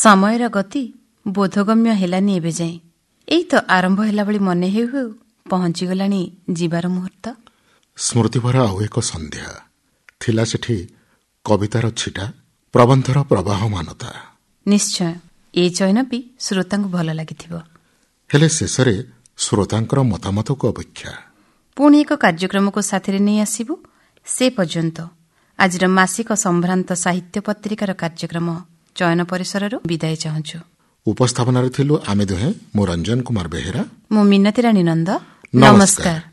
ସମୟର ଗତି ବୋଧଗମ୍ୟ ହେଲାନି ଏବେ ଯାଏଁ। ଏଇ ତ ଆରମ୍ଭ ହେଲା ଭଳି ମନେ ହେଉ ହେଉ ପହଞ୍ଚିଗଲାଣି ଯିବାର ମୁହୂର୍ତ୍ତ। ସ୍ମୃତିଭରା ଆଉ ଏକ ସନ୍ଧ୍ୟା ଥିଲା ସେଠି, କବିତାର ଛିଟା, ପ୍ରବନ୍ଧର ପ୍ରବାହମାନତା। ନିଶ୍ଚୟ ଏ ଚୟନ ବି ଶ୍ରୋତାଙ୍କୁ ଭଲ ଲାଗିଥିବ। ହେଲେ ଶେଷରେ ଶ୍ରୋତାଙ୍କର ମତାମତକୁ ଅପେକ୍ଷା। ପୁଣି ଏକ କାର୍ଯ୍ୟକ୍ରମକୁ ସାଥିରେ ନେଇ ଆସିବୁ। ସେ ପର୍ଯ୍ୟନ୍ତ ଆଜିର ମାସିକ ସମ୍ଭ୍ରାନ୍ତ ସାହିତ୍ୟ ପତ୍ରିକାର କାର୍ଯ୍ୟକ୍ରମ ଚୟନ ପରିସରରୁ ବିଦାୟ ଚାହୁଁଛୁ। ଉପସ୍ଥାପନାରେ ଥିଲୁ ଆମେ ଦୁହେଁ, ମୁଁ ରଞ୍ଜନ କୁମାର ବେହେରା, ମୁଁ ମିନତି ରାଣୀ ନନ୍ଦ। ନମସ୍କାର।